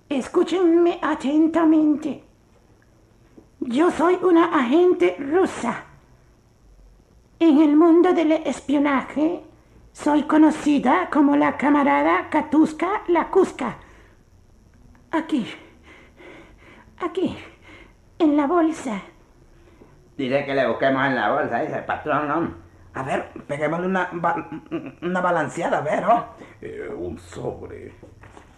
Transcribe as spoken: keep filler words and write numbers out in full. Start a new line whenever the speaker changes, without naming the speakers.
Escúchenme atentamente. Yo soy una agente rusa. En el mundo del espionaje soy conocida como la camarada Katuska la Cusca. Aquí, aquí, en la bolsa.
Dice que le busquemos en la bolsa, dice el patrón, ¿no? A ver, peguémosle una, ba- una balanceada, a ver, ¿no?
Eh, un sobre.